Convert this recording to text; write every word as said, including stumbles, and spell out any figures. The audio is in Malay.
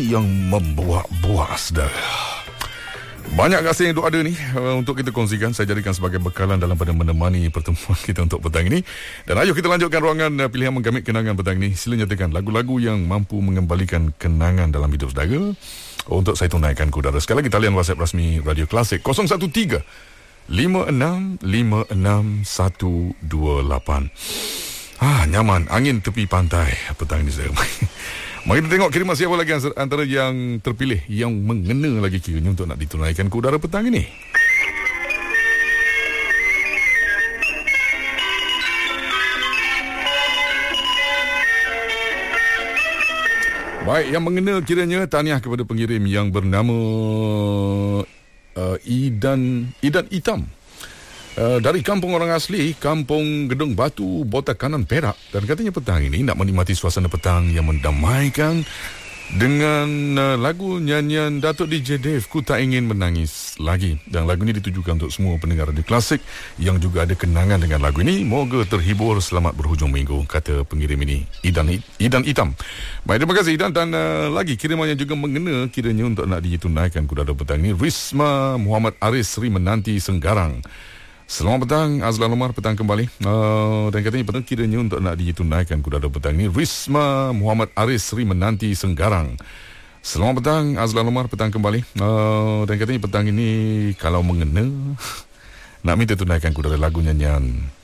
yang membuah-buah, saudara. Banyak kasih yang duk ada ni uh, untuk kita kongsikan. Saya jadikan sebagai bekalan dalam pada menemani pertemuan kita untuk petang ini. Dan ayo kita lanjutkan ruangan uh, pilihan menggamit kenangan petang ini. Sila nyatakan lagu-lagu yang mampu mengembalikan kenangan dalam hidup saudara. Untuk saya tunaikan ke udara. Sekali lagi talian WhatsApp rasmi Radio Klasik kosong satu tiga lima enam lima enam satu dua lapan. Ah, nyaman angin tepi pantai petang ini saya. Mari kita tengok kiriman siapa lagi antara yang terpilih yang mengena lagi kiranya untuk nak ditunaikan ke udara petang ini. Baik, yang mengena kiranya tahniah kepada pengirim yang bernama uh, Idan Idan Itam. Uh, dari kampung orang asli, Kampung Gedung Batu, Botak Kanan, Perak. Dan katanya petang ini nak menikmati suasana petang yang mendamaikan dengan uh, lagu nyanyian Datuk D J Dave, Ku Tak Ingin Menangis Lagi. Dan lagu ini ditujukan untuk semua pendengar Radio Klasik yang juga ada kenangan dengan lagu ini. Moga terhibur, selamat berhujung minggu, kata pengirim ini, Idan Idan Itam. Baik, terima kasih Idan. Dan uh, lagi kiriman yang juga mengena kiranya untuk nak ditunaikan ke udara petang ini, Risma Muhammad Aris Sri Menanti Senggarang. Selamat petang, Azlan Umar, petang kembali. Uh, dan katanya petang kiranya untuk nak ditunaikan ke udara petang ini, Risma Muhammad Aris Sri Menanti Senggarang. Selamat petang, Azlan Umar, petang kembali. Uh, dan katanya petang ini kalau mengena nak minta tunaikan ke udara lagu nyanyian